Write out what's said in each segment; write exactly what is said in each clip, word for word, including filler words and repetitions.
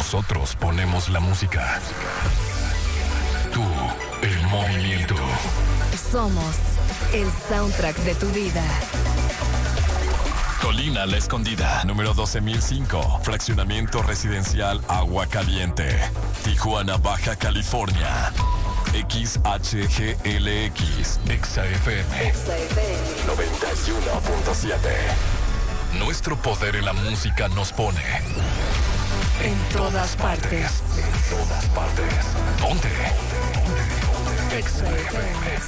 Nosotros ponemos la música. Tú, el movimiento. Somos el soundtrack de tu vida. Colina La Escondida, número doce mil cinco, fraccionamiento residencial Agua Caliente, Tijuana, Baja California. X H G L X, Exa F M, noventa y uno punto siete. Nuestro poder en la música nos pone en todas partes. En todas partes. Ponte. Exa F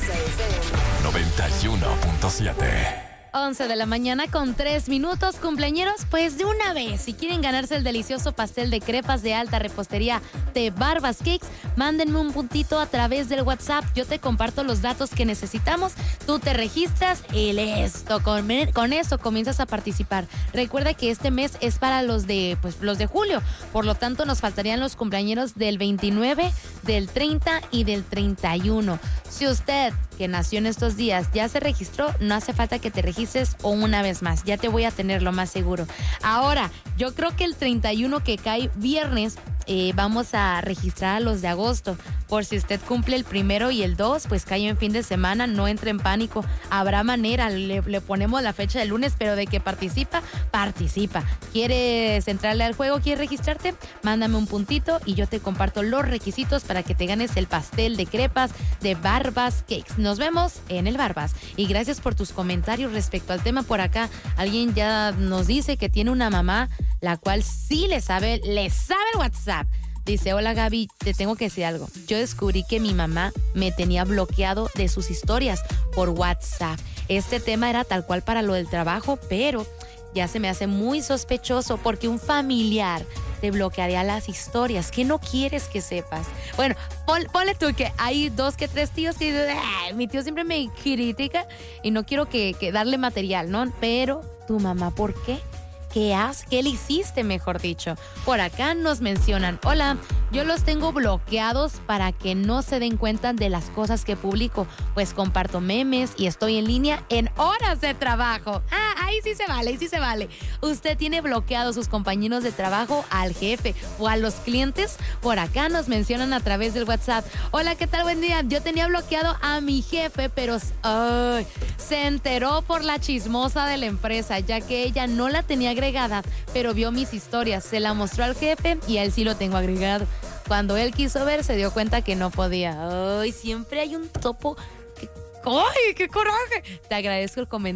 M, noventa y uno punto siete. once de la mañana con tres minutos, cumpleañeros, pues de una vez, si quieren ganarse el delicioso pastel de crepas de alta repostería de Barbas Cakes, mándenme un puntito a través del WhatsApp, yo te comparto los datos que necesitamos, tú te registras y listo, con, con eso comienzas a participar. Recuerda que este mes es para los de, pues, los de julio, por lo tanto nos faltarían los cumpleañeros del veintinueve, del treinta y del treinta y uno. Si usted, que nació en estos días, ya se registró, no hace falta que te registres o una vez más, ya te voy a tener lo más seguro. Ahora, yo creo que el treinta y uno, que cae viernes, eh, vamos a registrar a los de agosto. Por si usted cumple el primero y el dos, pues cae en fin de semana, no entre en pánico. Habrá manera, le, le ponemos la fecha del lunes, pero de que participa, participa. ¿Quieres entrarle al juego? ¿Quieres registrarte? Mándame un puntito y yo te comparto los requisitos para que te ganes el pastel de crepas de Barbas Cakes. Nos vemos en el Barbas. Y gracias por tus comentarios respecto al tema por acá. Alguien ya nos dice que tiene una mamá, la cual sí le sabe, le sabe el WhatsApp. Dice, hola Gaby, te tengo que decir algo. Yo descubrí que mi mamá me tenía bloqueado de sus historias por WhatsApp. Este tema era tal cual para lo del trabajo, pero ya se me hace muy sospechoso porque un familiar te bloquearía las historias que no quieres que sepas. Bueno, pon, ponle tú que hay dos que tres tíos que dicen, mi tío siempre me critica y no quiero que, que darle material, ¿no? Pero tu mamá, ¿por qué? ¿Qué has? ¿Qué le hiciste, mejor dicho? Por acá nos mencionan, hola, yo los tengo bloqueados para que no se den cuenta de las cosas que publico, pues comparto memes y estoy en línea en horas de trabajo. Ah, ahí sí se vale, ahí sí se vale. Usted tiene bloqueados sus compañeros de trabajo, al jefe o a los clientes. Por acá nos mencionan a través del WhatsApp. Hola, ¿qué tal? Buen día. Yo tenía bloqueado a mi jefe, pero ay, se enteró por la chismosa de la empresa, ya que ella no la tenía agregada, pero vio mis historias, se la mostró al jefe y a él sí lo tengo agregado. Cuando él quiso ver, se dio cuenta que no podía. Ay, siempre hay un topo. ¡Ay, qué coraje! Te agradezco el comentario.